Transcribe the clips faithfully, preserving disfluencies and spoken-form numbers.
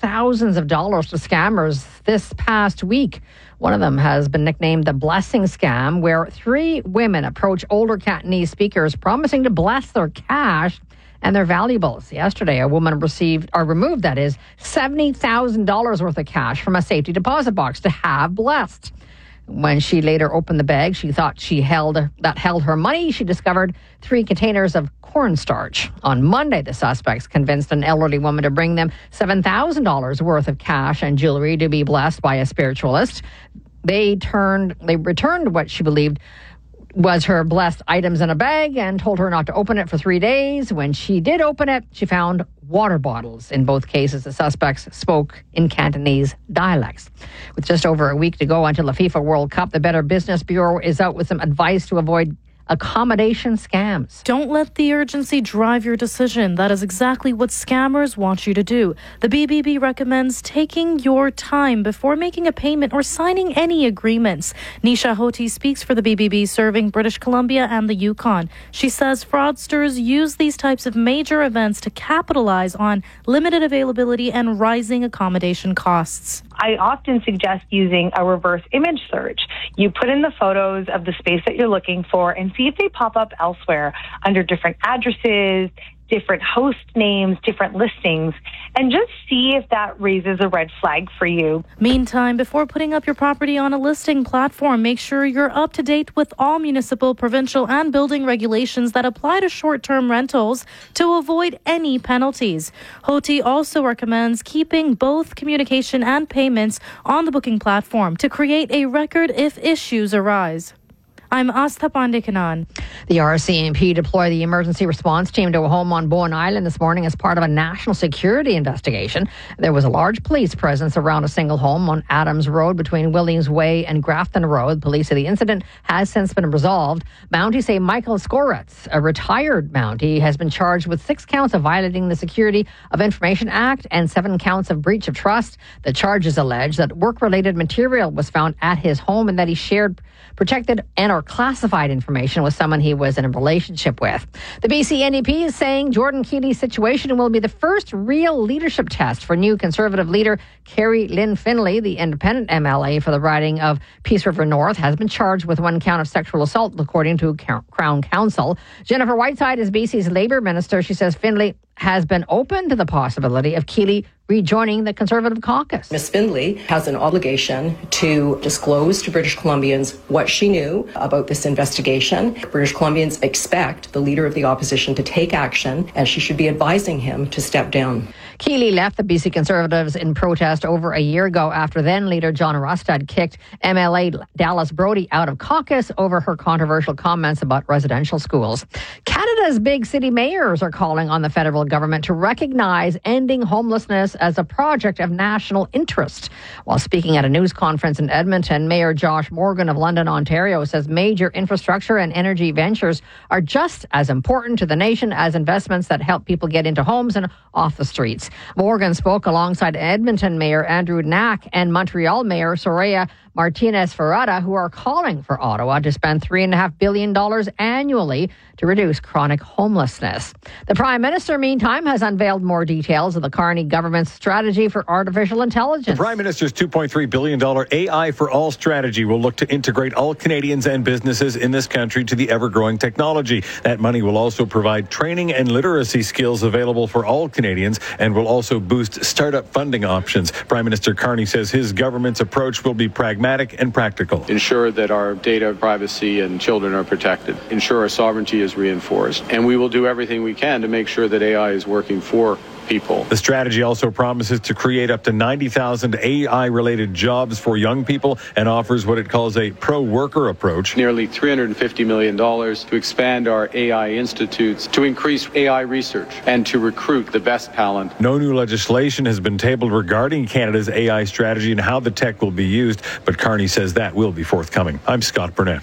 thousands of dollars to scammers this past week. One of them has been nicknamed the Blessing Scam, where three women approach older Cantonese speakers promising to bless their cash and their valuables. Yesterday, a woman received, or removed, that is, seventy thousand dollars worth of cash from a safety deposit box to have blessed. When she later opened the bag, she thought she held that held her money. She discovered three containers of cornstarch. On Monday, the suspects convinced an elderly woman to bring them seven thousand dollars worth of cash and jewelry to be blessed by a spiritualist. They turned, they returned what she believed was her blessed items in a bag and told her not to open it for three days. When she did open it, she found water bottles. In both cases, the suspects spoke in Cantonese dialects. With just over a week to go until the FIFA World Cup, the Better Business Bureau is out with some advice to avoid accommodation scams. Don't let the urgency drive your decision. That is exactly what scammers want you to do. The B B B recommends taking your time before making a payment or signing any agreements. Nisha Hoti speaks for the B B B, serving British Columbia and the Yukon. She says fraudsters use these types of major events to capitalize on limited availability and rising accommodation costs. I often suggest using a reverse image search. You put in the photos of the space that you're looking for and see if they pop up elsewhere under different addresses, different host names, different listings, and just see if that raises a red flag for you. Meantime, before putting up your property on a listing platform, make sure you're up to date with all municipal, provincial, and building regulations that apply to short-term rentals to avoid any penalties. Hoti also recommends keeping both communication and payments on the booking platform to create a record if issues arise. I'm Astha Pandekanan. The R C M P deployed the emergency response team to a home on Bowen Island this morning as part of a national security investigation. There was a large police presence around a single home on Adams Road between Williams Way and Grafton Road. Police say the incident has since been resolved. Mounties say Michael Skoretz, a retired Mountie, has been charged with six counts of violating the Security of Information Act and seven counts of breach of trust. The charges allege that work-related material was found at his home and that he shared protected and or classified information with someone he was in a relationship with. The B C N D P is saying Jordan Keeley's situation will be the first real leadership test for new Conservative leader Kerry Lynn Finlay. The independent M L A for the riding of Peace River North has been charged with one count of sexual assault, according to Crown Counsel. Jennifer Whiteside is B C's Labour Minister. She says Finlay has been open to the possibility of Keeley rejoining the Conservative caucus. Miz Findlay has an obligation to disclose to British Columbians what she knew about this investigation. British Columbians expect the Leader of the Opposition to take action, and she should be advising him to step down. Keeley left the B C Conservatives in protest over a year ago after then-leader John Rustad kicked M L A Dallas Brody out of caucus over her controversial comments about residential schools. Canada's big city mayors are calling on the federal government to recognize ending homelessness as a project of national interest. While speaking at a news conference in Edmonton, Mayor Josh Morgan of London, Ontario, says major infrastructure and energy ventures are just as important to the nation as investments that help people get into homes and off the streets. Morgan spoke alongside Edmonton Mayor Andrew Knack and Montreal Mayor Soraya Martinez Ferrada, who are calling for Ottawa to spend three point five billion dollars annually to reduce chronic homelessness. The Prime Minister, meantime, has unveiled more details of the Carney government's strategy for artificial intelligence. The Prime Minister's two point three billion dollars A I for All strategy will look to integrate all Canadians and businesses in this country to the ever-growing technology. That money will also provide training and literacy skills available for all Canadians and will also boost startup funding options. Prime Minister Carney says his government's approach will be pragmatic and practical. Ensure that our data privacy and children are protected. Ensure our sovereignty is reinforced. And we will do everything we can to make sure that A I is working for people. The strategy also promises to create up to ninety thousand A I-related jobs for young people and offers what it calls a pro-worker approach. Nearly three hundred fifty million dollars to expand our A I institutes, to increase A I research, and to recruit the best talent. No new legislation has been tabled regarding Canada's A I strategy and how the tech will be used, but Carney says that will be forthcoming. I'm Scott Burnett.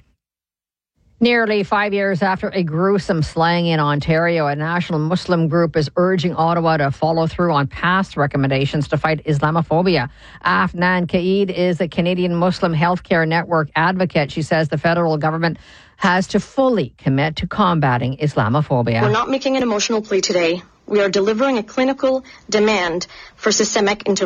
Nearly five years after a gruesome slaying in Ontario, a national Muslim group is urging Ottawa to follow through on past recommendations to fight Islamophobia. Afnan Kaid is a Canadian Muslim Healthcare Network advocate. She says the federal government has to fully commit to combating Islamophobia. We're not making an emotional plea today. We are delivering a clinical demand for systemic intervention.